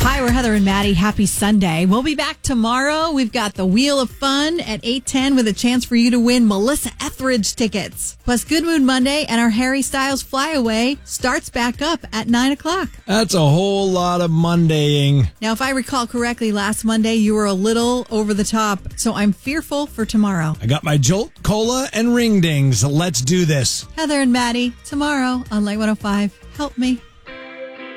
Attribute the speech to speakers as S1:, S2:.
S1: Hi, we're Heather and Maddie. Happy Sunday. We'll be back tomorrow. We've got the Wheel of Fun at 8:10 with a chance for you to win Melissa Etheridge tickets. Plus Good Mood Monday and our Harry Styles Flyaway starts back up at 9 o'clock.
S2: That's a whole lot of Mondaying.
S1: Now, if I recall correctly, last Monday you were a little over the top, so I'm fearful for tomorrow.
S2: I got my Jolt, Cola, and Ring Dings. Let's do this.
S1: Heather and Maddie, tomorrow on Light 105. Help me.